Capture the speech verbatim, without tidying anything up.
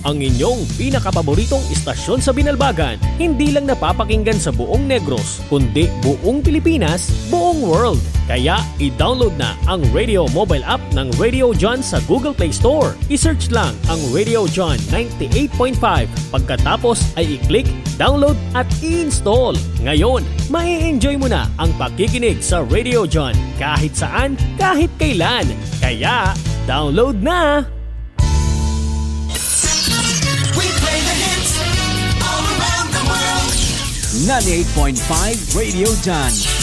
ang inyong pinakapaboritong istasyon sa Binalbagan. Hindi lang napapakinggan sa buong Negros, kundi buong Pilipinas, buong world. Kaya i-download na ang Radio Mobile app ng Radio John sa Google Play Store. I-search lang ang Radio John ninety-eight point five. Pagkatapos ay i-click, download at i-install. Ngayon, mai-enjoy mo na ang pakikinig sa Radio John kahit saan, kahit kailan. Kaya, download na! We play the hits all around the world. ninety-eight point five Radio John.